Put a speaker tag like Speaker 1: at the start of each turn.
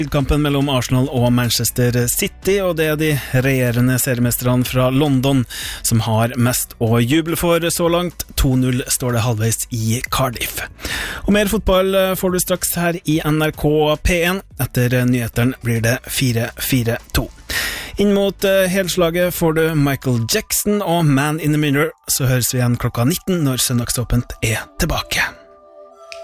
Speaker 1: Kampen mellom Arsenal og Manchester City, og det de regjerende seriemestrene fra London som har mest å juble for så langt. 2-0 står det halvveis i Cardiff. Og mer fotball får du straks her i NRK P1. Etter nyheteren blir det 4-4-2. Inn mot helslaget får du Michael Jackson og Man in the Mirror, så høres vi igjen klokka 19 når Søndagsåpent er tilbake.